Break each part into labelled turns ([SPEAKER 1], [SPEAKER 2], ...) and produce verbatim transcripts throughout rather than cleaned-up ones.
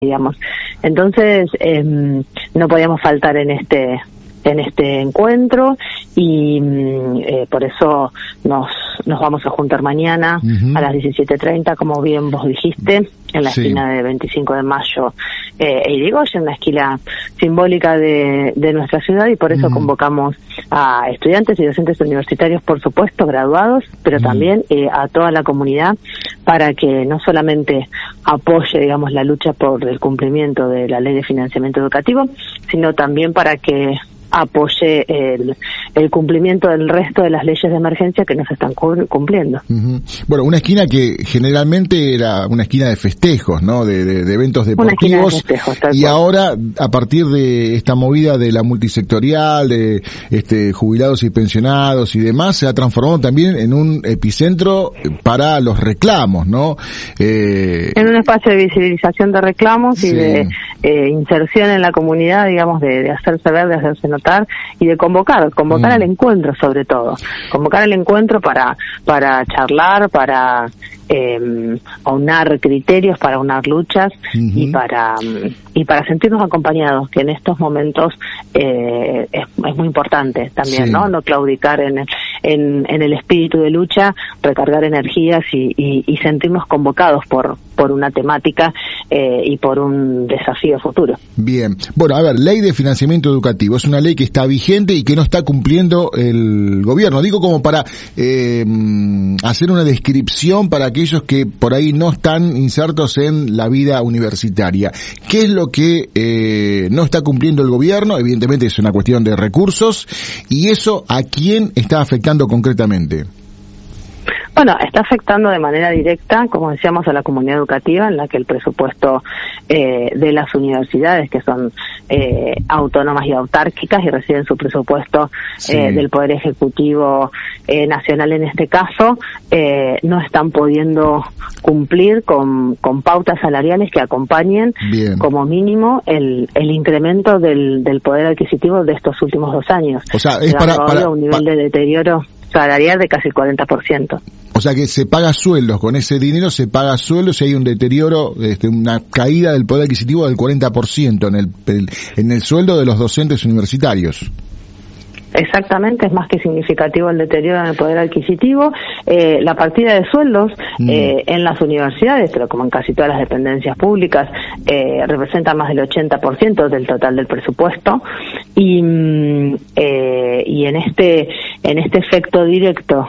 [SPEAKER 1] digamos. Entonces, eh, no podíamos faltar en este en este encuentro y eh, por eso nos nos vamos a juntar mañana uh-huh. a las diecisiete treinta, como bien vos dijiste, en la sí. esquina de veinticinco de mayo eh, e Irigoyen, una esquina simbólica de, de nuestra ciudad, y por eso uh-huh. convocamos a estudiantes y docentes universitarios, por supuesto, graduados, pero uh-huh. también eh, a toda la comunidad, para que no solamente apoye, digamos, la lucha por el cumplimiento de la Ley de Financiamiento Educativo, sino también para que apoye el, el cumplimiento del resto de las leyes de emergencia que no se están cumpliendo. Uh-huh.
[SPEAKER 2] Bueno, una esquina que generalmente era una esquina de festejos, ¿no? De, de, de eventos deportivos. De festejos, y cual. Ahora, a partir de esta movida de la multisectorial, de este jubilados y pensionados y demás, se ha transformado también en un epicentro para los reclamos, ¿no?
[SPEAKER 1] Eh, en un espacio de visibilización de reclamos sí. y de eh, inserción en la comunidad, digamos, de, de hacerse ver, de hacerse notar y de convocar, convocar mm. al encuentro, sobre todo, convocar al encuentro para para charlar, para eh, aunar criterios, para aunar luchas uh-huh. y para y para sentirnos acompañados, que en estos momentos eh, es, es muy importante también, sí. no no claudicar en, en en el espíritu de lucha, recargar energías y, y, y sentirnos convocados por por una temática eh, y por un desafío futuro.
[SPEAKER 2] Bien, bueno, a ver, Ley de Financiamiento Educativo, es una ley que está vigente y que no está cumpliendo el gobierno. Digo como para eh, hacer una descripción para aquellos que por ahí no están insertos en la vida universitaria. ¿Qué es lo que eh, no está cumpliendo el gobierno? Evidentemente es una cuestión de recursos, y eso ¿a quién está afectando concretamente?
[SPEAKER 1] Bueno, está afectando de manera directa, como decíamos, a la comunidad educativa, en la que el presupuesto eh, de las universidades, que son eh, autónomas y autárquicas y reciben su presupuesto sí. eh, del Poder Ejecutivo eh, Nacional en este caso, eh, no están pudiendo cumplir con, con pautas salariales que acompañen Bien. como mínimo el, el incremento del, del poder adquisitivo de estos últimos dos años.
[SPEAKER 2] O sea, es para, para
[SPEAKER 1] un nivel
[SPEAKER 2] para...
[SPEAKER 1] de deterioro salarial de casi el cuarenta por ciento.
[SPEAKER 2] O sea que se paga sueldos, con ese dinero se paga sueldos y hay un deterioro, este, una caída del poder adquisitivo del cuarenta por ciento en el, el en el sueldo de los docentes universitarios.
[SPEAKER 1] Exactamente, es más que significativo el deterioro en el poder adquisitivo. Eh, la partida de sueldos mm. eh, en las universidades, pero como en casi todas las dependencias públicas, eh, representa más del ochenta por ciento del total del presupuesto, y eh, y en este en este efecto directo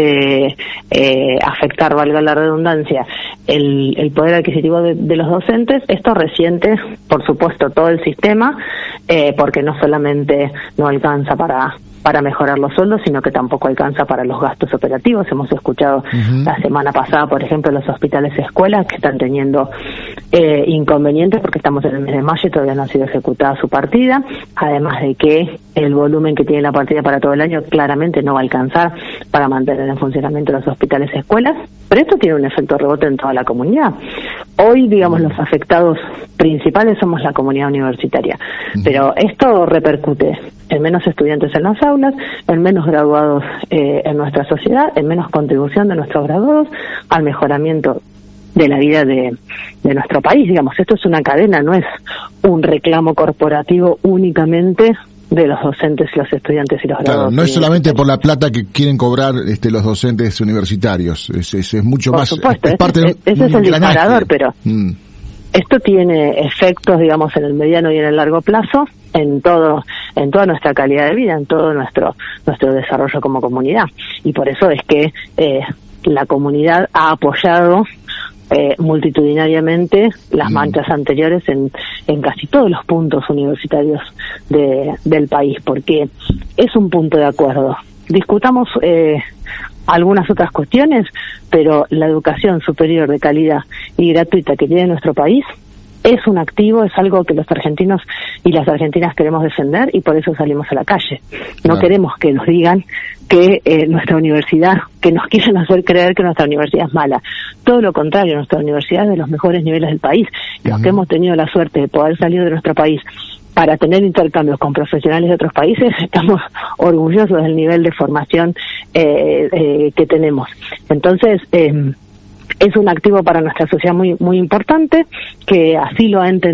[SPEAKER 1] de eh, afectar, valga la redundancia, el, el poder adquisitivo de, de los docentes, esto resiente, por supuesto, todo el sistema, eh, porque no solamente no alcanza para para mejorar los sueldos, sino que tampoco alcanza para los gastos operativos. Hemos escuchado uh-huh. la semana pasada, por ejemplo, los hospitales escuelas que están teniendo eh, inconvenientes porque estamos en el mes de mayo y todavía no ha sido ejecutada su partida, además de que el volumen que tiene la partida para todo el año claramente no va a alcanzar para mantener en funcionamiento los hospitales escuelas, pero esto tiene un efecto rebote en toda la comunidad. Hoy, digamos, los afectados principales somos la comunidad universitaria, uh-huh. pero esto repercute en menos estudiantes en las aulas, en menos graduados eh, en nuestra sociedad, en menos contribución de nuestros graduados al mejoramiento de la vida de, de nuestro país. Digamos, esto es una cadena, no es un reclamo corporativo únicamente de los docentes, los estudiantes y los graduados.
[SPEAKER 2] Claro, no es solamente por la plata que quieren cobrar este, los docentes universitarios, es, es, es mucho
[SPEAKER 1] por
[SPEAKER 2] más.
[SPEAKER 1] Supuesto,
[SPEAKER 2] es parte
[SPEAKER 1] ese, ese es el disparador, pero mm. esto tiene efectos, digamos, en el mediano y en el largo plazo, en todo, en toda nuestra calidad de vida, en todo nuestro nuestro desarrollo como comunidad, y por eso es que eh, la comunidad ha apoyado eh, multitudinariamente las mm. marchas anteriores en, en casi todos los puntos universitarios de, del país, porque es un punto de acuerdo. Discutamos eh, algunas otras cuestiones, pero la educación superior de calidad y gratuita que tiene nuestro país es un activo, es algo que los argentinos y las argentinas queremos defender, y por eso salimos a la calle. No claro. queremos que nos digan que eh, nuestra universidad, que nos quieren hacer creer que nuestra universidad es mala. Todo lo contrario, nuestra universidad es de los mejores niveles del país. Uh-huh. Los que hemos tenido la suerte de poder salir de nuestro país para tener intercambios con profesionales de otros países, estamos orgullosos del nivel de formación eh, eh, que tenemos. Entonces, eh, es un activo para nuestra sociedad muy muy importante, que así lo ha entendido